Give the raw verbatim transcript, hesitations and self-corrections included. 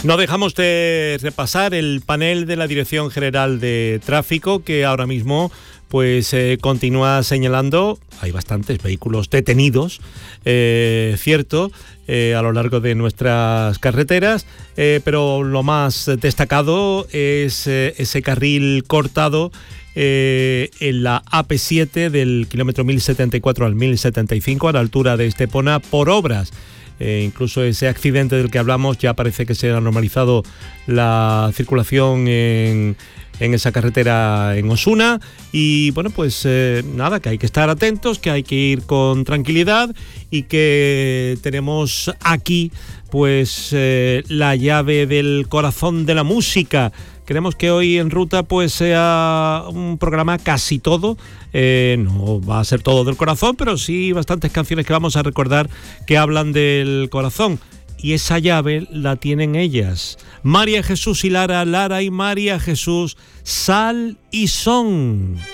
No dejamos de repasar el panel de la Dirección General de Tráfico, que ahora mismo pues eh, continúa señalando, hay bastantes vehículos detenidos, eh, cierto, eh, a lo largo de nuestras carreteras, eh, pero lo más destacado es eh, ese carril cortado eh, en la A P siete del kilómetro mil setenta y cuatro al mil setenta y cinco, a la altura de Estepona, por obras. Eh, incluso ese accidente del que hablamos, ya parece que se ha normalizado la circulación en, en esa carretera en Osuna. Y bueno, pues eh, nada, que hay que estar atentos, que hay que ir con tranquilidad y que tenemos aquí pues eh, la llave del corazón de la música. Queremos que hoy en Ruta pues sea un programa casi todo, eh, no va a ser todo del corazón, pero sí bastantes canciones que vamos a recordar que hablan del corazón. Y esa llave la tienen ellas, María Jesús y Lara, Lara y María Jesús, Sal y Son.